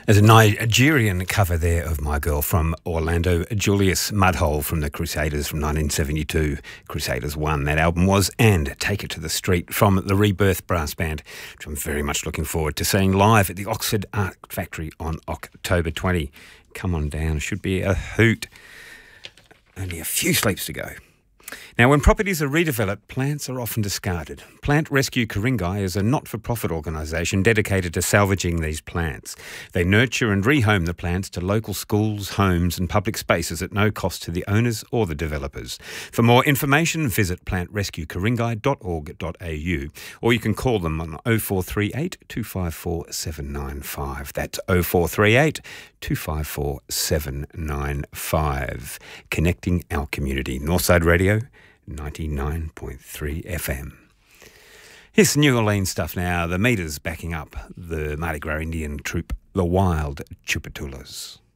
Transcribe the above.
There's a Nigerian cover there of My Girl from Orlando. Julius Mudhole from the Crusaders from 1972. Crusaders 1, that album was. And Take It to the Street from the Rebirth Brass Band, which I'm very much looking forward to seeing live at the Oxford Art Factory on October 20. Come on down, should be a hoot. Only a few sleeps to go. Now, when properties are redeveloped, plants are often discarded. Plant Rescue Ku-ring-gai is a not-for-profit organisation dedicated to salvaging these plants. They nurture and rehome the plants to local schools, homes and public spaces at no cost to the owners or the developers. For more information, visit plantrescuekuringai.org.au, or you can call them on 0438 254 795. That's 0438 254 795. Connecting our community. Northside Radio, 99.3 FM. Here's New Orleans stuff now. The Meters backing up the Mardi Gras Indian troupe, the Wild Chupatulas.